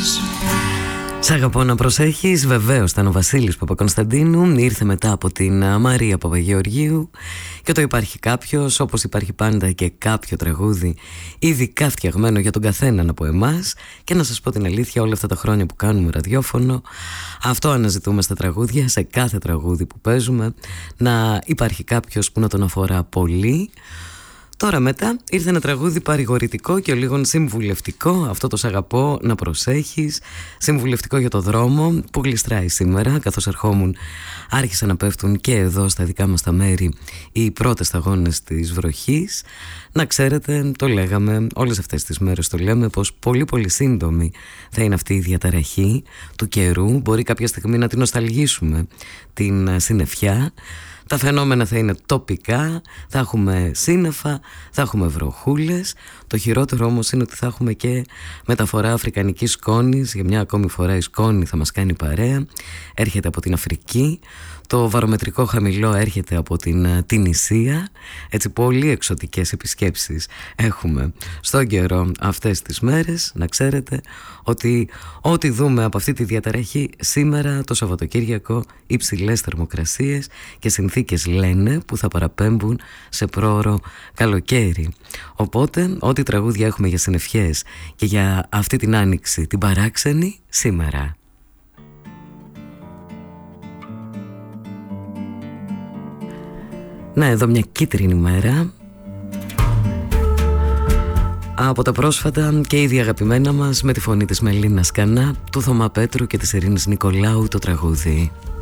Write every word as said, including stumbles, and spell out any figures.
Σ' αγαπώ να προσέχεις, βεβαίως ήταν ο Βασίλης Παπακωνσταντίνου. Ήρθε μετά από την Μαρία Παπαγεωργίου. Και το υπάρχει κάποιος, όπως υπάρχει πάντα και κάποιο τραγούδι ειδικά φτιαγμένο για τον καθέναν από εμάς. Και να σας πω την αλήθεια, όλα αυτά τα χρόνια που κάνουμε ραδιόφωνο, αυτό αναζητούμε στα τραγούδια, σε κάθε τραγούδι που παίζουμε, να υπάρχει κάποιος που να τον αφορά πολύ. Τώρα μετά ήρθε ένα τραγούδι παρηγορητικό και ο λίγο συμβουλευτικό. Αυτό το «Σ' αγαπώ να προσέχεις». Συμβουλευτικό για το δρόμο που γλιστράει σήμερα. Καθώς ερχόμουν άρχισαν να πέφτουν και εδώ στα δικά μας τα μέρη οι πρώτες σταγόνες της βροχής. Να ξέρετε, το λέγαμε όλες αυτές τις μέρες, το λέμε πως πολύ πολύ σύντομη θα είναι αυτή η διαταραχή του καιρού. Μπορεί κάποια στιγμή να την νοσταλγήσουμε την συννεφιά. Τα φαινόμενα θα είναι τοπικά, θα έχουμε σύννεφα, θα έχουμε βροχούλες. Το χειρότερο όμως είναι ότι θα έχουμε και μεταφορά αφρικανικής σκόνης. Για μια ακόμη φορά η σκόνη θα μας κάνει παρέα. Έρχεται από την Αφρική. Το βαρομετρικό χαμηλό έρχεται από την Τινησία. Έτσι πολύ εξωτικές επισκέψεις έχουμε στον καιρό αυτές τις μέρες. Να ξέρετε ότι ό,τι δούμε από αυτή τη διαταραχή σήμερα το Σαββατοκύριακο, υψηλές θερμοκρασίες και συνθήκες λένε που θα παραπέμπουν σε πρόωρο καλοκαίρι. Οπότε ό,τι τραγούδια έχουμε για συννεφιές και για αυτή την άνοιξη την παράξενη σήμερα. Να, εδώ μια κίτρινη μέρα. Από τα πρόσφατα και ήδη αγαπημένα μας, με τη φωνή της Μελίνας Κανά, του Θωμά Πέτρου και της Ειρήνης Νικολάου, το τραγούδι